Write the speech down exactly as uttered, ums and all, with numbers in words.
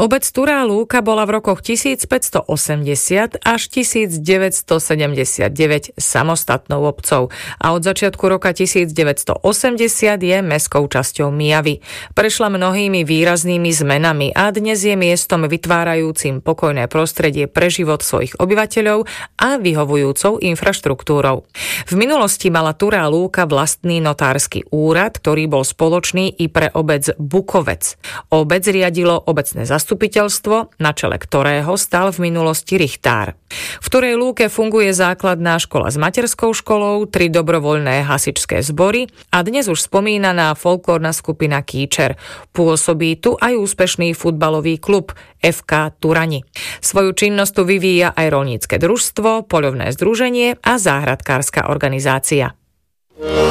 Obec Turá Lúka bola v rokoch tisícpäťstoosemdesiat až tisícdeväťstosedemdesiatdeväť samostatnou obcou a od začiatku roka tisícdeväťstoosemdesiat je mestskou časťou Myjavy. Prešla mnohými výraznými zmenami a dnes je miestom vytvárajúcim pokojné prostredie pre život svojich obyvateľov a vyhovujúcou infraštruktúrou. V minulosti mala Turá Lúka vlastný notársky úrad, ktorý bol spoločný i pre obec Bukovec. Obec riadilo obecné zastupiteľstvo, na čele ktorého stal v minulosti richtár. V Turej Lúke funguje základná škola s materskou školou, tri dobrovoľné hasičské zbory a dnes už spomínaná folklórna skupina Kýčer. Pôsobí tu aj úspešný futbalový klub ef ká Turani. Svoju činnosť tu vyvíja aj roľnícke družstvo, poľovné združenie a záhradkárska organizácia.